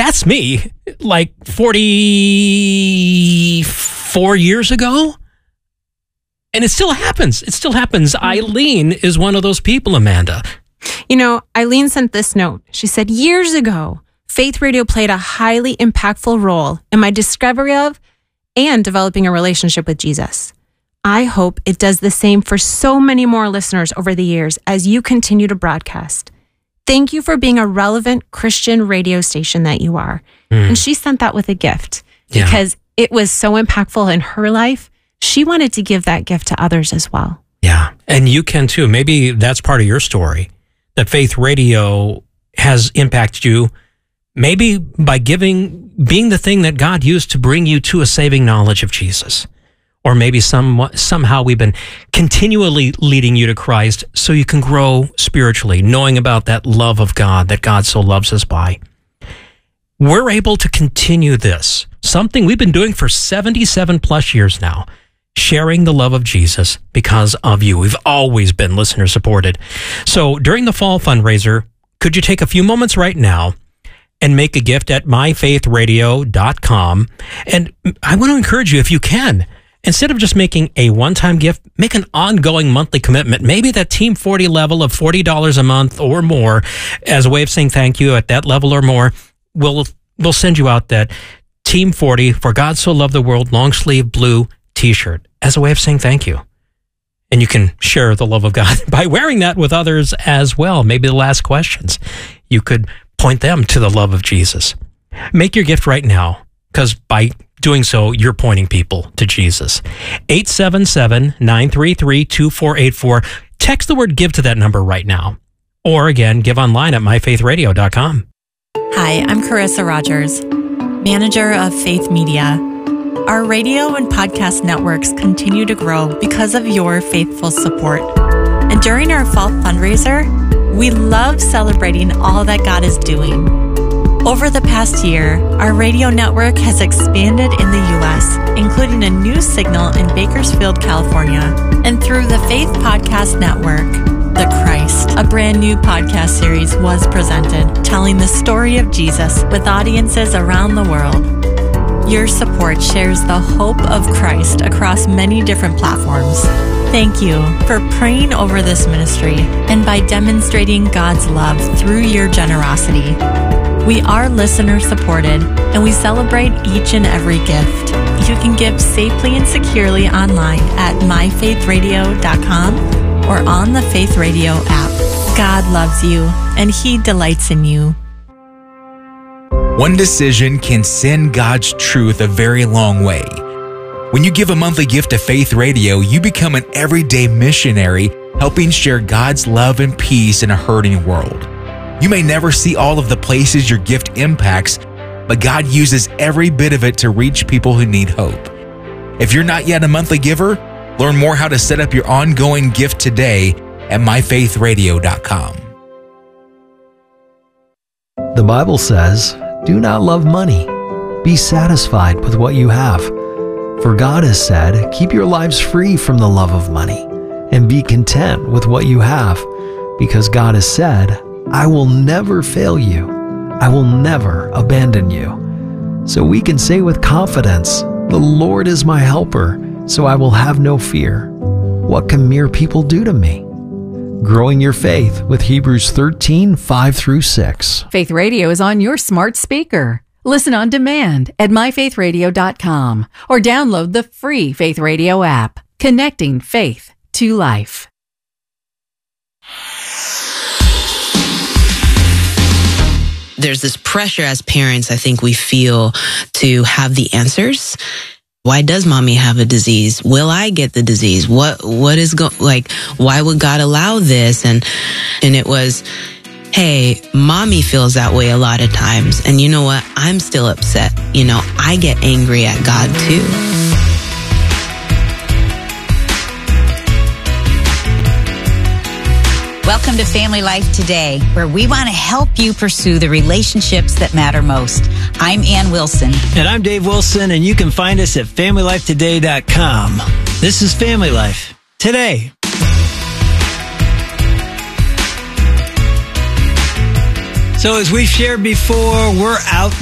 That's me, like 44 years ago. And it still happens. It still happens. Eileen is one of those people, Amanda. You know, Eileen sent this note. She said, years ago, Faith Radio played a highly impactful role in my discovery of and developing a relationship with Jesus. I hope it does the same for so many more listeners over the years as you continue to broadcast. Thank you for being a relevant Christian radio station that you are. And she sent that with a gift because it was so impactful in her life. She wanted to give that gift to others as well. Yeah, and you can too. Maybe that's part of your story, that Faith Radio has impacted you, maybe by being the thing that God used to bring you to a saving knowledge of Jesus. Or maybe somehow we've been continually leading you to Christ so you can grow spiritually, knowing about that love of God that God so loves us by. We're able to continue this, something we've been doing for 77 plus years now, sharing the love of Jesus because of you. We've always been listener supported. So during the fall fundraiser, could you take a few moments right now and make a gift at myfaithradio.com? And I want to encourage you, if you can, instead of just making a one-time gift, make an ongoing monthly commitment, maybe that Team 40 level of $40 a month or more, as a way of saying thank you at that level or more. We'll send you out that Team 40 For God So Loved the World long sleeve blue t-shirt as a way of saying thank you. And you can share the love of God by wearing that with others as well. Maybe the last questions, you could point them to the love of Jesus. Make your gift right now, because by doing so, you're pointing people to Jesus. 877-933-2484. Text the word give to that number right now. Or again, give online at myfaithradio.com. Hi, I'm Carissa Rogers, manager of Faith Media. Our radio and podcast networks continue to grow because of your faithful support. And during our fall fundraiser, we love celebrating all that God is doing. Over the past year, our radio network has expanded in the U.S., including a new signal in Bakersfield, California. And through the Faith Podcast Network, The Christ, a brand new podcast series, was presented, telling the story of Jesus with audiences around the world. Your support shares the hope of Christ across many different platforms. Thank you for praying over this ministry and by demonstrating God's love through your generosity. We are listener supported and we celebrate each and every gift. You can give safely and securely online at myfaithradio.com or on the Faith Radio app. God loves you and He delights in you. One decision can send God's truth a very long way. When you give a monthly gift to Faith Radio, you become an everyday missionary, helping share God's love and peace in a hurting world. You may never see all of the places your gift impacts, but God uses every bit of it to reach people who need hope. If you're not yet a monthly giver, learn more how to set up your ongoing gift today at myfaithradio.com. The Bible says, "Do not love money. Be satisfied with what you have. For God has said, keep your lives free from the love of money and be content with what you have, because God has said, I will never fail you. I will never abandon you." So we can say with confidence, "The Lord is my helper, so I will have no fear. What can mere people do to me?" Growing your faith with Hebrews 13, 5-6. Faith Radio is on your smart speaker. Listen on demand at myfaithradio.com or download the free Faith Radio app, connecting faith to life. There's this pressure as parents, I think we feel, to have the answers. Why does mommy have a disease? Will I get the disease? What is why would God allow this? And it was, hey, mommy feels that way a lot of times. And you know what? I'm still upset. I get angry at God too. Welcome to Family Life Today, where we want to help you pursue the relationships that matter most. I'm Ann Wilson. And I'm Dave Wilson, and you can find us at FamilyLifeToday.com. This is Family Life Today. So as we've shared before, we're out